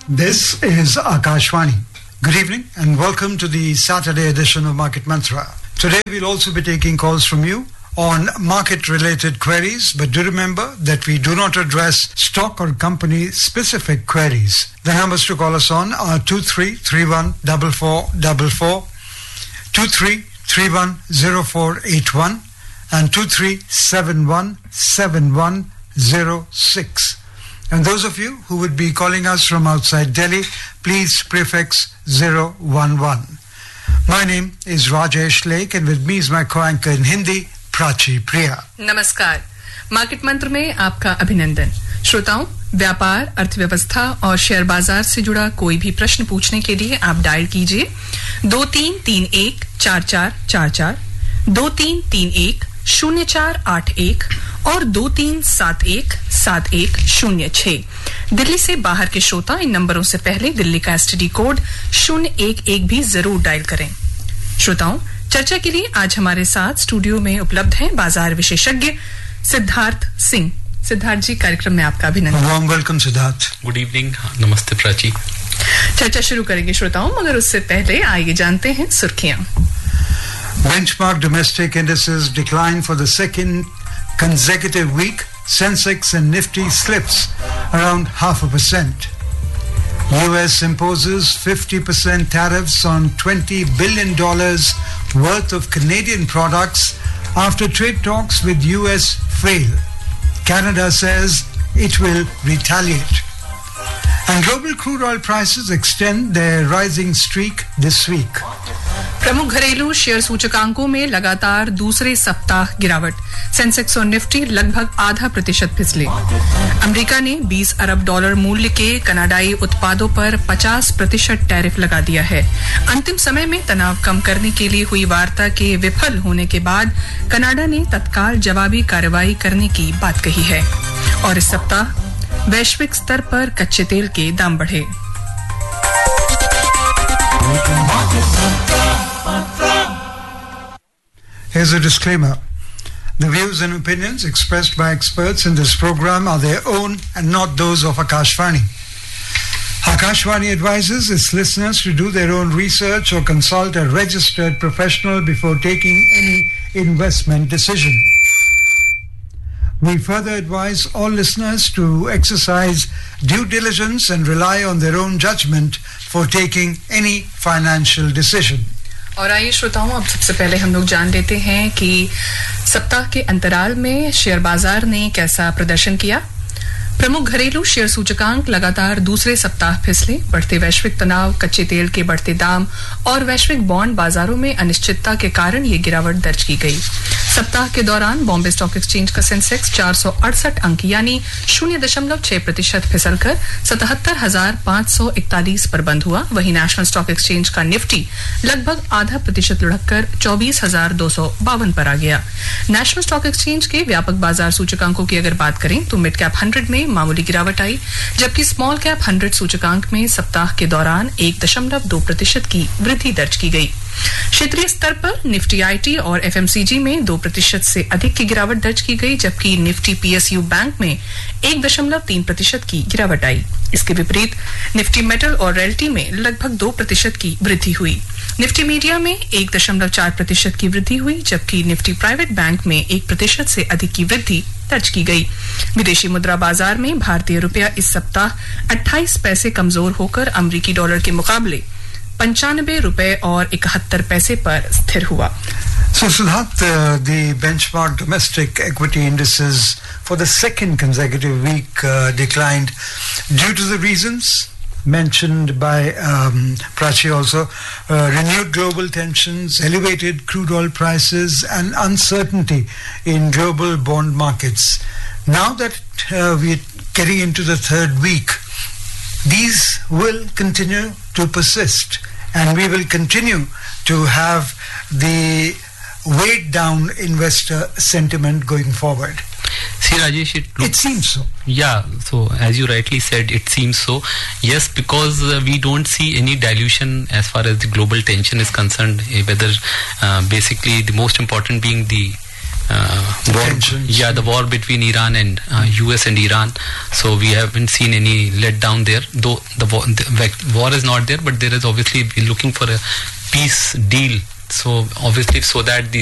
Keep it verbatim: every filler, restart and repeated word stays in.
This is Akashvani. Good evening and welcome to the Saturday edition of Market Mantra. Today we'll also be taking calls from you on market-related queries, but do remember that we do not address stock or company-specific queries. The numbers to call us on are two three three one four four four four, two three three one zero four eight one and two three seven one seven one zero six. And those of you who would be calling us from outside Delhi, please prefix zero one one. My name is Rajesh Lake and with me is my co-anchor in Hindi, Prachi Priya. नमस्कार. Market मंत्र में आपका अभिनंदन. श्रोताओं, व्यापार, अर्थव्यवस्था और share बाजार से जुड़ा कोई भी प्रश्न पूछने के लिए आप डायल कीजिए दो तीन तीन एक चार चार चार चार, दो तीन तीन एक शून्य चार आठ एक और दो तीन सात एक सात एक शून्य छह. दिल्ली से बाहर के श्रोता इन नंबरों से पहले दिल्ली का एसटीडी कोड शून्य एक एक भी जरूर डायल करें. श्रोताओं, चर्चा के लिए आज हमारे साथ स्टूडियो में उपलब्ध हैं बाजार विशेषज्ञ सिद्धार्थ सिंह. सिद्धार्थ जी, कार्यक्रम में आपका अभिनंदन. Warm welcome Siddharth. Good evening. नमस्ते प्राची. चर्चा शुरू करेंगे श्रोताओं, मगर उससे पहले आइए जानते हैं सुर्खियां. Benchmark domestic indices declined for the second consecutive week. Sensex and Nifty slips around half a percent. U S imposes fifty percent tariffs on twenty billion dollars worth of Canadian products after trade talks with U S fail. Canada says it will retaliate. And global crude oil prices extend their rising streak this week. प्रमुख घरेलू share सूचकांकों में लगातार दूसरे सप्ताह गिरावट. Sensex और Nifty लगभग आधा प्रतिशत फिसले. अमेरिका ने बीस अरब डॉलर मूल्य के कनाडाई उत्पादों पर पचास प्रतिशत टैरिफ लगा दिया है. अंतिम समय में तनाव कम करने के लिए हुई वार्ता के विफल होने के बाद कनाडा ने तत्काल जवाबी कार्रवाई करने की बात कही है. और इस सप्ताह वैश्विक स्तर पर कच्चे तेल के दाम बढ़े. Here's a disclaimer. The views and opinions expressed by experts in this program are their own and not those of Akashvani. Akashvani advises its listeners to do their own research or consult a registered professional before taking any investment decision. We further advise all listeners to exercise due diligence and rely on their own judgment for taking any financial decision. और आइए श्रोताओं, अब सबसे पहले हम लोग जान लेते हैं कि सप्ताह के अंतराल में शेयर बाजार ने कैसा प्रदर्शन किया. प्रमुख घरेलू शेयर सूचकांक लगातार दूसरे सप्ताह फिसले. बढ़ते वैश्विक तनाव, कच्चे तेल के बढ़ते दाम और वैश्विक बॉन्ड बाजारों में अनिश्चितता के कारण ये गिरावट दर्ज की गई. सप्ताह के दौरान बॉम्बे स्टॉक एक्सचेंज का सेंसेक्स चार सौ अड़सठ अंक यानी शून्य दशमलव छह प्रतिशत फिसलकर सतहत्तर हजार पांच सौ इकतालीस पर बंद हुआ. वहीं नेशनल स्टॉक एक्सचेंज का निफ्टी लगभग आधा प्रतिशत लुढ़ककर चौबीस हजार दो सौ बावन पर आ गया. नेशनल स्टॉक एक्सचेंज के व्यापक बाजार सूचकांकों की अगर बात करें तो मिड कैप हंड्रेड में मामूली गिरावट आई, जबकि स्मॉल कैप हंड्रेड सूचकांक में सप्ताह के दौरान एक दशमलव दो प्रतिशत की वृद्धि दर्ज की गई. क्षेत्रीय स्तर पर निफ्टी आईटी और एफएमसीजी में दो प्रतिशत से अधिक की गिरावट दर्ज की गई, जबकि निफ्टी पीएसयू बैंक में एक दशमलव तीन प्रतिशत की गिरावट आई. इसके विपरीत निफ्टी मेटल और रियल्टी में लगभग दो प्रतिशत की वृद्धि हुई. निफ्टी मीडिया में एक दशमलव चार प्रतिशत की वृद्धि हुई, जबकि निफ्टी प्राइवेट बैंक में एक प्रतिशत से अधिक की वृद्धि दर्ज की गई. विदेशी मुद्रा बाजार में भारतीय रुपया इस सप्ताह अट्ठाईस पैसे कमजोर होकर अमेरिकी डॉलर के मुकाबले पंचानबे रुपए और इकहत्तर पैसे पर स्थिर हुआ. So Siddharth, uh, the benchmark domestic equity indices for the second consecutive week uh, declined due to the reasons mentioned by um, Prachi also, uh, renewed global tensions, elevated crude oil prices and uncertainty in global bond markets. Now that uh, we're getting into the third week, these will continue to persist and we will continue to have the weighed down investor sentiment going forward. See, Rajesh, it, looks, it seems so. Yeah, so as you rightly said, it seems so. Yes, because uh, we don't see any dilution as far as the global tension is concerned, uh, whether uh, basically the most important being the uh, war, Tensions. yeah, the war between Iran and uh, U S and Iran. So we haven't seen any letdown there. Though the war, the war is not there, but there is obviously we're looking for a peace deal. So obviously, so that the